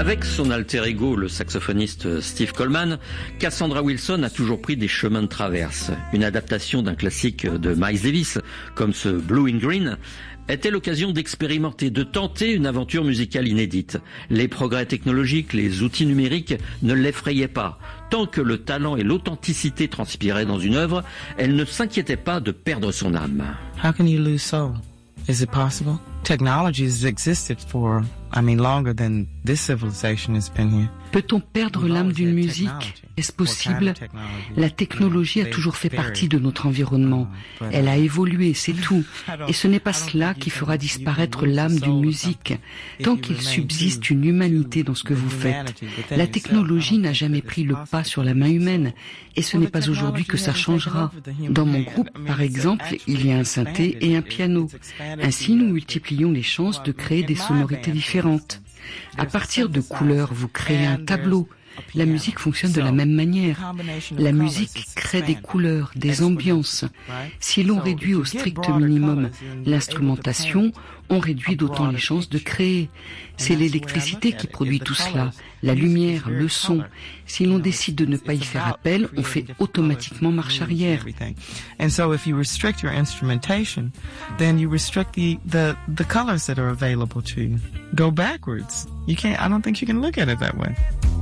Avec son alter ego, le saxophoniste Steve Coleman, Cassandra Wilson a toujours pris des chemins de traverse. Une adaptation d'un classique de Miles Davis, comme ce Blue in Green, était l'occasion d'expérimenter, de tenter une aventure musicale inédite. Les progrès technologiques, les outils numériques ne l'effrayaient pas. Tant que le talent et l'authenticité transpiraient dans une œuvre, elle ne s'inquiétait pas de perdre son âme. How can you lose soul? Is it possible? Technology has existed for, longer than this civilization has been here. Peut-on perdre l'âme d'une musique? Est-ce possible? La technologie a toujours fait partie de notre environnement. Elle a évolué, c'est tout. Et ce n'est pas cela qui fera disparaître l'âme d'une musique. Tant qu'il subsiste une humanité dans ce que vous faites, la technologie n'a jamais pris le pas sur la main humaine. Et ce n'est pas aujourd'hui que ça changera. Dans mon groupe, par exemple, il y a un synthé et un piano. Ainsi, nous multiplions les chances de créer des sonorités différentes. À partir de couleurs, vous créez un tableau. La musique fonctionne de la même manière. La musique crée des couleurs, des ambiances. Si l'on réduit au strict minimum l'instrumentation, on réduit d'autant les chances de créer. C'est l'électricité qui produit tout cela, la lumière, le son. Si l'on décide de ne pas y faire appel, on fait automatiquement marche arrière. And so if you restrict your instrumentation, then you restrict the colors that are available to you. Go backwards. I don't think you can look at it that way.